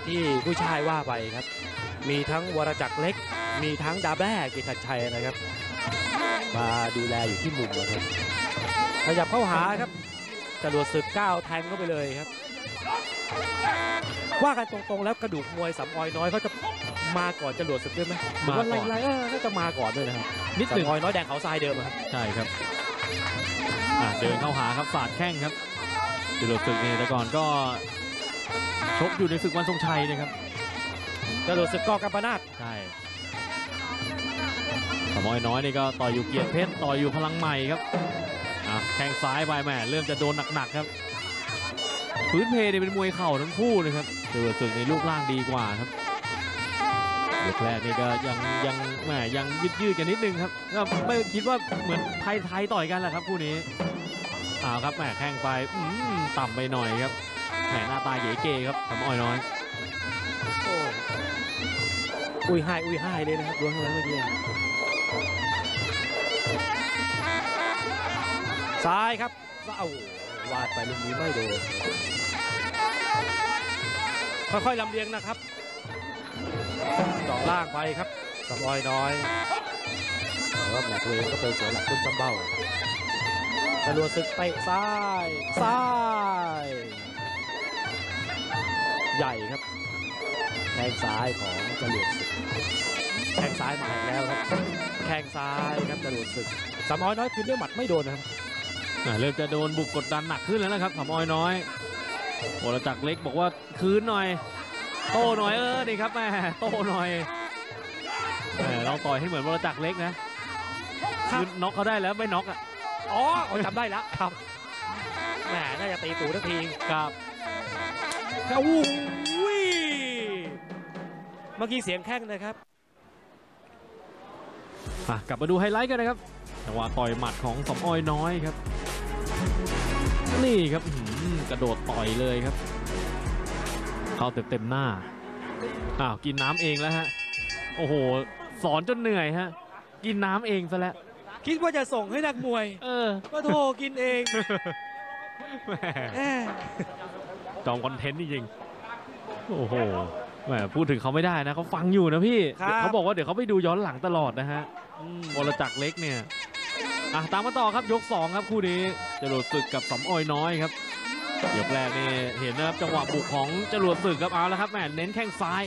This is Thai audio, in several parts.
ที่ผู้ชายว่าไปครับมีทั้งวรจักรเล็กมีทั้งดาแบ้กิตติชัยนะครับมาดูแลอยู่ที่มุมนะครับขยับเข้าหาครับจรวดศึกก้าวแทงเข้าไปเลยครับว่ากันตรงๆแล้วกระดูกมวยสำออยน้อยเขาจะมาก่อนจรวดศึกด้วยไหมมาก่อนน่าจะมาก่อนด้วยนะครับนิดหนึ่งสำออยน้อยแดงเขาทรายเดิมครับใช่ครับเดินเข้าหาครับสาดแข้งครับจรวดศึกเนี่ยแต่ก่อนก็ชกอยู่ในศึกวันทรงชัยนะครับจรวดศึกกกัมปนาทใช่สำออยน้อยนี่ก็ต่อยอยู่เกียรติเพชรต่อยอยู่พลังใหม่ครับแข้งซ้ายไปแม่เริ่มจะโดนหนักๆครับพื้นเพเนี่ยเป็นมวยเข่าทั้งคู่นะครับจรวดศึกในรูปร่างดีกว่าครับยกแรกนี่ก็ยังแหมยังยืดกันนิดนึงครับก็ไม่คิดว่าเหมือนไทยต่อยกันแหละครับคู่นี้ครับแหมแข้งไปต่ำไปหน่อยครับแหมหน้าตาเก๋ๆครับสำออยน้อยอุ้ยไฮเลยนะครับดวงเมื่อกี้ซ้ายครับเอาวาดไปลูกนี้ไม่โดนค่อยๆลำเลียงนะครับต่อล่างไปครับสำออยน้อยแต่ว่าแหมตัวเองก็เป็นเสือหลักตุ้มตำเบ้าจรวดศึกเตะซ้ายใหญ่ครับแข้งซ้ายของจรวดศึกแข้งซ้ายมาแล้วครับแข้งซ้ายครับจรวดศึกสำออยน้อยคืนด้วยหมัดไม่โดนนะครับเริ่มจะโดนบุกกดดันหนักขึ้นแล้วนะครับสำออยน้อยวรจักรเล็กบอกว่าคืนหน่อยโตหน่อยนี่ครับแม่โตหน่อยเราต่อยให้เหมือนวรจักรเล็กนะคือน็อกเขาได้แล้วไม่น็อกจำได้แล้วครับแหมน่าจะตีตูทักทีครับโอ้ยเมื่อกี้เสียงแข้งนะครับกลับมาดูไฮไลท์กันนะครับจังหวะต่อยหมัดของสำออยน้อยครับนี่ครับกระโดดต่อยเลยครับเข้าเต็มหน้ากินน้ำเองแล้วฮะโอ้โหสอนจนเหนื่อยฮะกินน้ำเองซะแล้วคิดว่าจะส่งให้นักมวยก็โทรกินเองจองคอนเทนต์จริงโอ้โหแหมพูดถึงเขาไม่ได้นะเขาฟังอยู่นะพี่เขาบอกว่าเดี๋ยวเขาไปดูย้อนหลังตลอดนะฮะวรจักรเล็กเนี่ยตามมาต่อครับยก2ครับคู่นี้จรวดศึกกับสำออยน้อยครับยกแรกนี่เห็นนะครับจังหวะบุกของจรวดศึกครับแล้วครับแหมเน้นแข้งซ้าย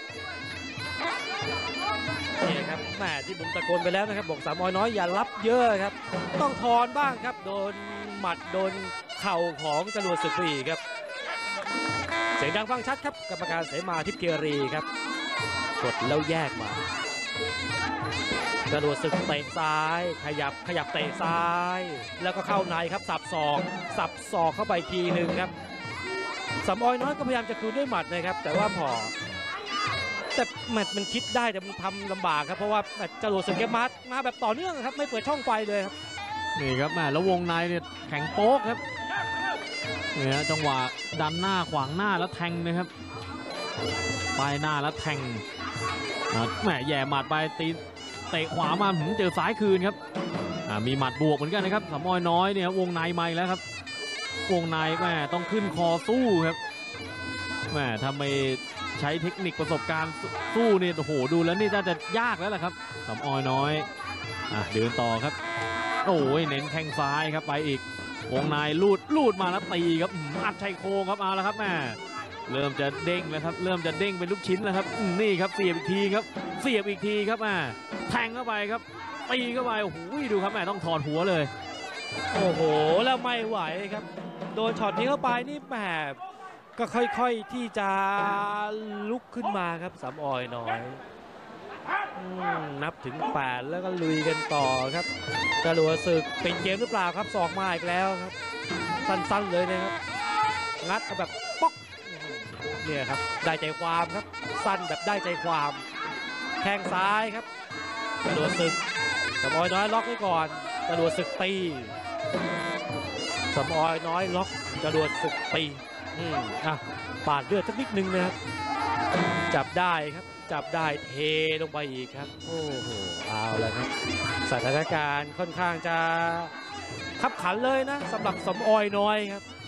นี่ครับแหมที่ผมตะโกนไปแล้วนะครับบอกสำออยน้อยอย่ารับเยอะครับต้องทอนบ้างครับโดนหมัดโดนเข่าของจรวดศึกอีกครับเสียงดังฟังชัดครับกรรมการเสมาทิพย์เกียรีครับกดแล้วแยกมาจรวดศึกเตะซ้ายขยับเตะซ้ายแล้วก็เข้าในครับสับศอกเข้าไปทีหนึ่งครับสำออยน้อยก็พยายามจะคืนด้วยหมัดนะครับแต่ว่าแต่แมตช์มันคิดได้แต่มันทำลำบากครับเพราะว่าจรวดศึกแกมาแบบต่อเนื่องครับไม่เปิดช่องไฟเลยครับนี่ครับแล้ววงในเนี่ยแข็งโป๊กครับเนี่ยจังหวะดันหน้าขวางหน้าแล้วแทงนะครับปลายหน้าแล้วแทงแหมแย่หมัดไปตีเตะขวามาเจอซ้ายคืนครับมีหมัดบวกเหมือนกันนะครับสำออยน้อยเนี่ยวงในมาแล้วครับวงในแหมต้องขึ้นคอสู้ครับแหมทำไมใช้เทคนิคประสบการณ์สู้นี่โอ้โหดูแล้วนี่น่าจะยากแล้วแหละครับสำออยน้อยเดินต่อครับโอ้ยเน้นแข้งซ้ายครับไปอีกวงในลูดมาแล้วตีครับอัดชายโครงครับแล้วครับแม่เริ่มจะเด้งแล้วครับเริ่มจะเด้งเป็นลูกชิ้นแล้วครับนี่ครับเสียบอีกทีครับเสียบอีกทีครับแทงเข้าไปครับตีเข้าไปโอ้โหดูครับแม่ต้องถอดหัวเลยโอ้โหแล้วไม่ไหวครับโดนช็อตนี้เข้าไปนี่แหมก็ค่อยๆที่จะลุกขึ้นมาครับสำออยน้อยนับถึง8แล้วก็ลุยกันต่อครับจรวดศึกปิดเกมหรือเปล่าครับศอกมาอีกแล้วครับสั้นๆเลยนะครับงัดแบบป๊อกเนี่ยครับได้ใจความครับสั้นแบบได้ใจความแข้งซ้ายครับจรวดศึกสำออยน้อยล็อกไว้ก่อนจรวดศึกตีสำออยน้อยล็อกจรวดศึกตีปาดเลือดสักนิดนึงนะครับจับได้ครับจับได้เทลงไปอีกครับโอ้โหเอาแล้วครับสถานการณ์ค่อนข้างจะขับขันเลยนะสำหรับสำออยน้อยครับ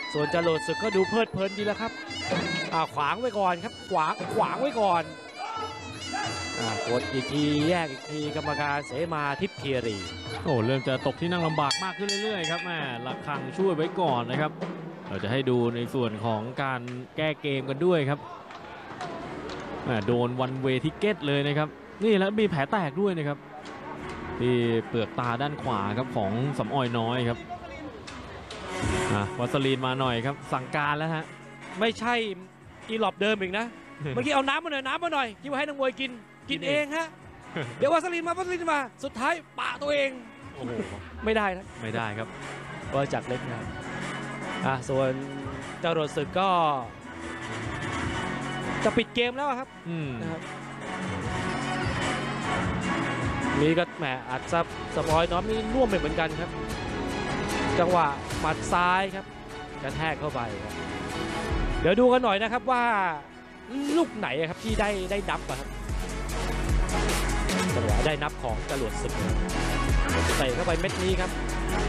ส่วนจรวดศึกก็ดูเพลิดเพลินดีแล้วครับขวางไว้ก่อนครับขวางไว้ก่อนกดอีกทีแยกอีกทีกรรมการเสมาทิพย์คีรีโอ้เริ่มจะตกที่นั่งลำบากมากขึ้นเรื่อยๆครับแม่ระฆังช่วยไว้ก่อนนะครับเราจะให้ดูในส่วนของการแก้เกมกันด้วยครับโดนวันเวทิเก็ตเลยนะครับนี่แล้วมีแผลแตกด้วยนะครับที่เปลือกตาด้านขวาครับของสำออยน้อยครับวัสลีนมาหน่อยครับสั่งการแล้วฮะไม่ใช่อีหลอบเดิมอีกนะ เมื่อกี้เอาน้ำมาหน่อยคิดว่าให้นักมวยกินเองฮะ เดี๋ยววัสลีนมาสุดท้ายปะตัวเองโอ้โหไม่ได้นะไม่ได้ครับก็จากเล็กนะส่วนจรวดศึกก็จะปิดเกมแล้วครับนะครับนี่ก็แหมอาจจะสปอยน้องนี่น่วมเหมือนกันครับจังหวะหมัดซ้ายครับกระแทกเข้าไปครับเดี๋ยวดูกันหน่อยนะครับว่าลูกไหนครับที่ได้นับครับจังหวะได้นับของจรวดศึกใส่เข้าไปเม็ดนี้ครับ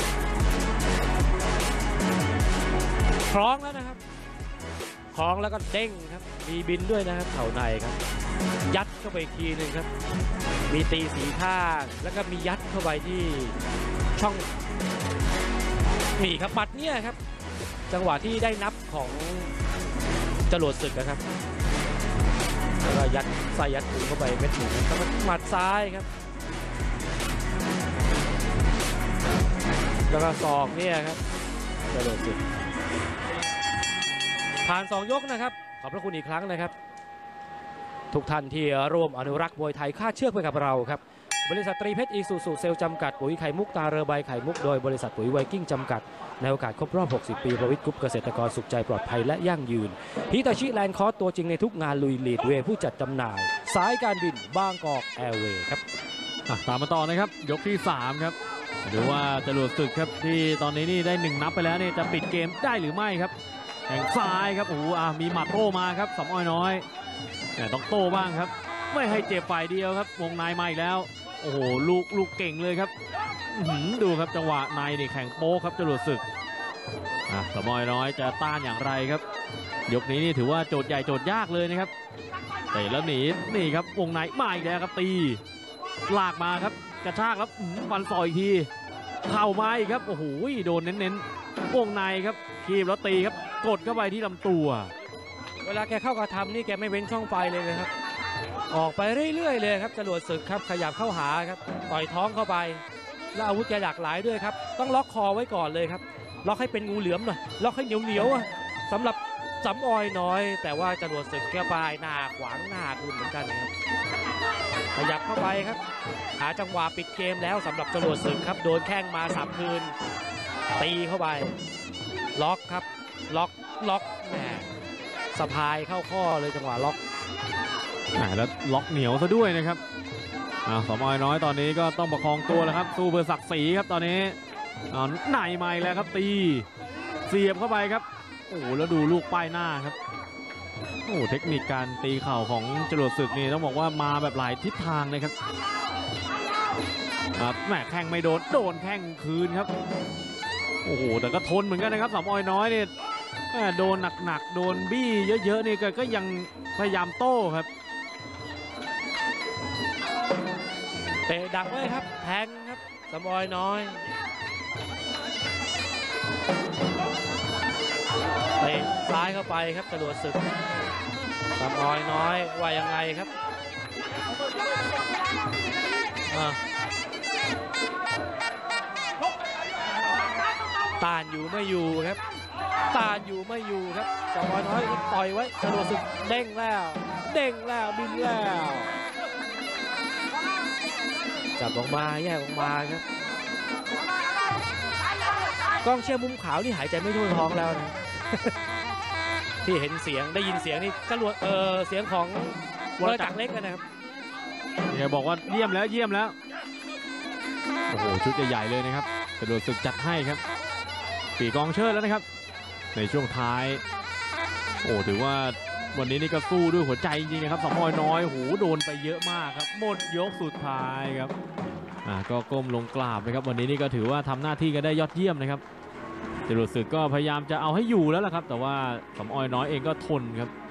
คล้องแล้วนะครับคล้องแล้วก็เด้งครับมีบินด้วยนะครับเข่าในครับยัดเข้าไปอีกทีหนึ่งครับมีตีสีข้างแล้วก็มียัดเข้าไปที่ช่องนี่ครับบัดเนี่ยครับจังหวะที่ได้นับของจรวดศึกนะครับแล้วก็ยัดใส่ยัดถุงเข้าไปเม็ดหนึ่งแล้วก็หมัดซ้ายครับแล้วก็ศอกเนี่ยครับจรวดศึกผ่าน2 ยกนะครับขอบพระคุณอีกครั้งนะครับทุกท่านที่ร่วมอนุรักษ์มวยไทยคาดเชือกไปกับเราครับบริษัทตรีเพชรอีซูซูเซลจำกัดปุ๋ยไข่มุกตาเรือใบไข่มุกโดยบริษัทปุ๋ยไวกิ้งจำกัดในโอกาสครบรอบ60 ปีประวิตรกรุ๊ปเกษตรกรสุขใจปลอดภัยและยั่งยืนฮิตาชิแลนด์คอร์สตัวจริงในทุกงานลุยลีดเวย์ผู้จัดจำหน่ายสายการบินบางกอกแอร์เวย์ครับตามมาต่อนะครับยกที่3ครับดูว่าจรวดศึกครับที่ตอนนี้นี่ได้1นับไปแล้วนี่จะปิดเกมได้หรือไม่ครับแข่งซ้ายครับโอ้โหมีหมัดโต้มาครับสำออยน้อยแต่ต้องโต้บ้างครับไม่ให้เจ็บฝ่ายเดียวครับวงในมาอีกแล้วโอ้โหลูกเก่งเลยครับดูครับจังหวะในนี่แข่งโป๊ครับจรวดศึกสำออยน้อยจะต้านอย่างไรครับยกนี้นี่ถือว่าโจทย์ใหญ่โจทย์ยากเลยนะครับแต่แล้วหนีนี่ครับวงในมาอีกแล้วครับตีลากมาครับกระชากแล้วฟันซอยอีกทีเข่ามาอีกครับโอ้โหโดนเน้นๆวงในครับคีบแล้วตีครับกดเข้าไปที่ลำตัวเวลาแกเข้ากระทำนี่แกไม่เว้นช่องไฟเลยครับออกไปเรื่อยๆเลยครับจรวดศึกครับขยับเข้าหาครับต่อยท้องเข้าไปแล้วอาวุธแกหลากหลายด้วยครับต้องล็อกคอไว้ก่อนเลยครับล็อกให้เป็นงูเหลือมหน่อยล็อกให้เหนียวสำหรับสำออยน้อยแต่ว่าจรวดศึกแกปลายหน้าขวางหน้าคุณเหมือนกันครับขยับเข้าไปครับหาจังหวะปิดเกมแล้วสำหรับจรวดศึกครับโดนแข้งมา3 คืนตีเข้าไปล็อกครับล็อกแหมสะพายเข้าข้อเลยจังหวะล็อกแล้วล็อกเหนียวซะด้วยนะครับสมอยน้อยตอนนี้ก็ต้องประคองตัวแล้วครับสู้เพื่อศักดิ์ศรีครับตอนนี้ไหนใหม่แล้วครับตีเสียบเข้าไปครับโอ้แล้วดูลูกป้ายหน้าครับโอ้เทคนิคการตีเข่าของจรวดศึกนี่ต้องบอกว่ามาแบบหลายทิศทางเลยครับแหมแข้งไม่โดนแข้งคืนครับโอ้โหแต่ก็ทนเหมือนกันนะครับสมอยน้อยเนี่ยโดนหนักๆโดนบี้เยอะๆนี่ก็ยังพยายามโต้ครับเตะดักไว้ครับแทงครับสมอยน้อยเตะซ้ายเข้าไปครับจรวดศึกสมอยน้อยว่ายังไงครับต้านอยู่ไม่อยู่ครับต้านอยู่ไม่อยู่ครับสมอยน้อยต่อยไว้จรวดศึกเด้งแล้วบินแล้วจับออกมาแยกออกมาครับกองเชียร์มุมขาวนี่หายใจไม่ทั่วท้องแล้วนะที่เห็นเสียงได้ยินเสียงนี่จรวดเสียงของวรจักรเล็กนะครับเนี่ยบอกว่าเยี่ยมแล้วโอ้โหชุดใหญ่ๆเลยนะครับจรวดศึกจัดให้ครับปีกองเชิดแล้วนะครับในช่วงท้ายโอ้ถือว่าวันนี้นี่ก็สู้ด้วยหัวใจจริงๆนะครับสมอยน้อยโหโดนไปเยอะมากครับหมดยกสุดท้ายครับก็ก้มลงกราบนะครับวันนี้นี่ก็ถือว่าทำหน้าที่กันได้ยอดเยี่ยมนะครับจรวดศึกก็พยายามจะเอาให้อยู่แล้วล่ะครับแต่ว่าสำออยน้อยเองก็ทนครับ